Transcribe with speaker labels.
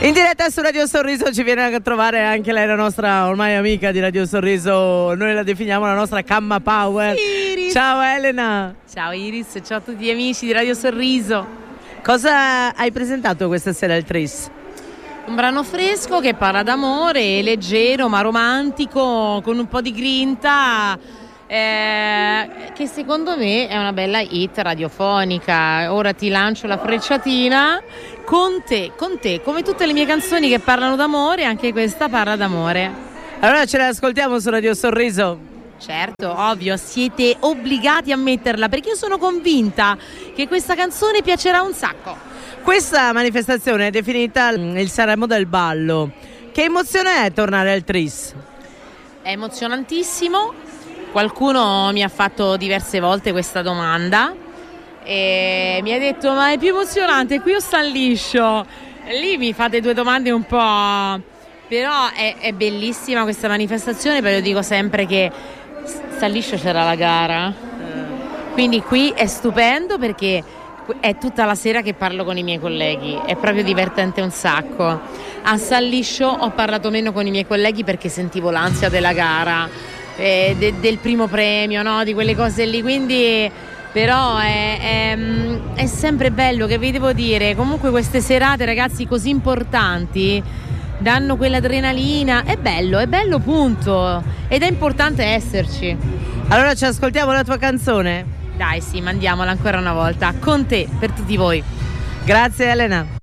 Speaker 1: In diretta su Radio Sorriso ci viene a trovare anche lei, la nostra ormai amica di Radio Sorriso, noi la definiamo la nostra Camma Power.
Speaker 2: Iris.
Speaker 1: Ciao Elena.
Speaker 2: Ciao Iris, ciao a tutti gli amici di Radio Sorriso.
Speaker 1: Cosa hai presentato questa sera al Tris?
Speaker 2: Un brano fresco che parla d'amore, leggero ma romantico, con un po' di grinta, che secondo me è una bella hit radiofonica. Ora ti lancio la frecciatina. Con te, come tutte le mie canzoni che parlano d'amore, anche questa parla d'amore.
Speaker 1: Allora ce la ascoltiamo su Radio Sorriso.
Speaker 2: Certo, ovvio, siete obbligati a metterla perché io sono convinta che questa canzone piacerà un sacco.
Speaker 1: Questa manifestazione è definita il Sanremo del ballo. Che emozione è tornare al Tris?
Speaker 2: È emozionantissimo. Qualcuno mi ha fatto diverse volte questa domanda e mi ha detto: ma è più emozionante qui o sta liscio? E lì mi fate due domande un po', però è bellissima questa manifestazione, perché io dico sempre che sta liscio c'era la gara, quindi qui è stupendo perché è tutta la sera che parlo con i miei colleghi, è proprio divertente un sacco. A San Liscio ho parlato meno con i miei colleghi perché sentivo l'ansia della gara, del primo premio, no? Di quelle cose lì, quindi però è sempre bello, che vi devo dire, comunque queste serate, ragazzi, così importanti danno quell'adrenalina, è bello punto, ed è importante esserci.
Speaker 1: Allora ci ascoltiamo la tua canzone?
Speaker 2: Dai, sì, mandiamola ancora una volta, Con te, per tutti voi.
Speaker 1: Grazie Elena.